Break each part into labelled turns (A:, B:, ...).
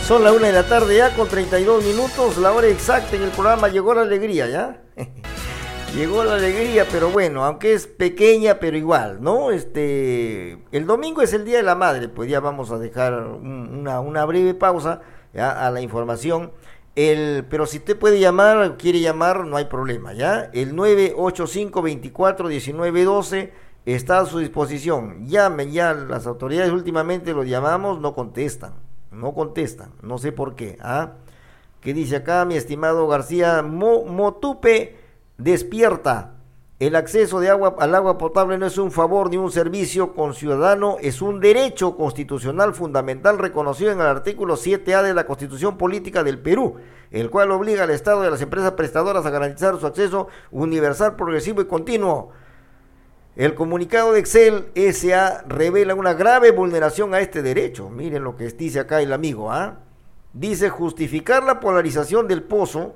A: Son la 1 de la tarde ya con 32 minutos, la hora exacta en el programa Llegó la Alegría, ¿ya? Llegó la alegría, pero bueno, aunque es pequeña, pero igual, ¿no? El domingo es el Día de la Madre, pues ya vamos a dejar una breve pausa ya a la información. Pero si usted puede llamar, quiere llamar, no hay problema, ¿ya? El 985-24-1912 está a su disposición. Llamen ya, las autoridades últimamente los llamamos, no contestan, no sé por qué, ¿ah? ¿Qué dice acá, mi estimado García? Motupe despierta. El acceso al agua potable no es un favor ni un servicio conciudadano, es un derecho constitucional fundamental reconocido en el artículo 7A de la Constitución Política del Perú, el cual obliga al Estado y a las empresas prestadoras a garantizar su acceso universal, progresivo y continuo. El comunicado de Excel S.A. revela una grave vulneración a este derecho. Miren lo que dice acá el amigo, ¿ah? Dice justificar la paralización del pozo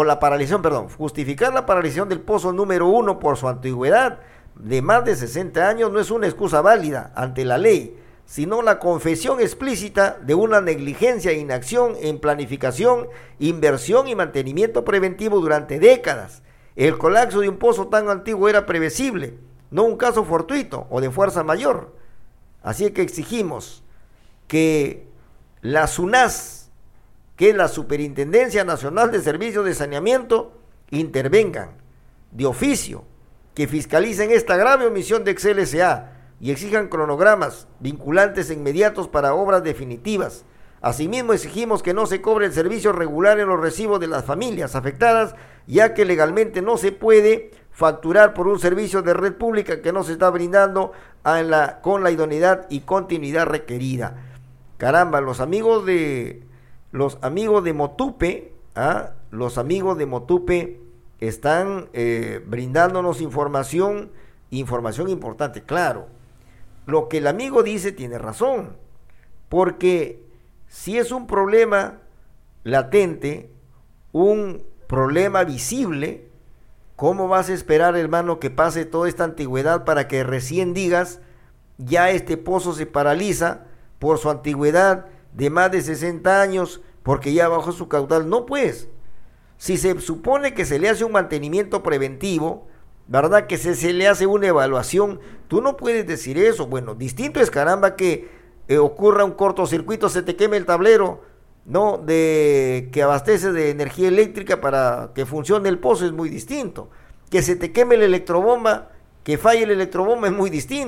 A: del pozo número 1 por su antigüedad de más de 60 años no es una excusa válida ante la ley, sino la confesión explícita de una negligencia e inacción en planificación, inversión y mantenimiento preventivo durante décadas. El colapso de un pozo tan antiguo era previsible, no un caso fortuito o de fuerza mayor. Así que exigimos que la SUNAS, que es la Superintendencia Nacional de Servicios de Saneamiento, intervengan de oficio, que fiscalicen esta grave omisión de Excel S.A. y exijan cronogramas vinculantes e inmediatos para obras definitivas. Asimismo, exigimos que no se cobre el servicio regular en los recibos de las familias afectadas, ya que legalmente no se puede facturar por un servicio de red pública que no se está brindando con la idoneidad y continuidad requerida. Caramba, los amigos de Motupe, los amigos de Motupe están brindándonos información importante. Claro, lo que el amigo dice tiene razón, porque si es un problema latente, un problema visible, ¿cómo vas a esperar, hermano, que pase toda esta antigüedad para que recién digas, ya este pozo se paraliza por su antigüedad de más de 60 años, porque ya bajó su caudal? No, pues, si se supone que se le hace un mantenimiento preventivo, ¿verdad? Que se le hace una evaluación, tú no puedes decir eso. Bueno, distinto es, caramba, que ocurra un cortocircuito, se te queme el tablero, ¿no? Que abastece de energía eléctrica para que funcione el pozo, es muy distinto. Que se te queme la electrobomba, que falle la electrobomba, es muy distinto.